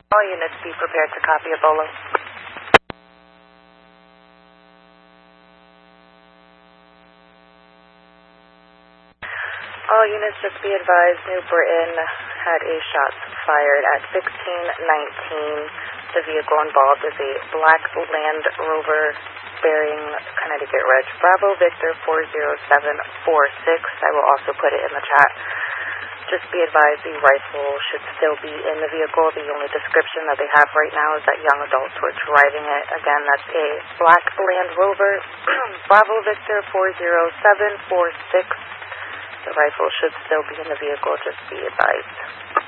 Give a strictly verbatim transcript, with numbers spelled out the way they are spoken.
All units be prepared to copy a bolo. All units just be advised, New Britain had a shot fired at sixteen nineteen. The vehicle involved is a black Land Rover bearing Connecticut Reg. Bravo Victor four zero seven four six. I will also put it in the chat. Just be advised the rifle should still be in the vehicle. The only description that they have right now is that young adults were driving it. Again, that's a black Land Rover. Bravo Victor four zero seven four six. The rifle should still be in the vehicle. Just be advised.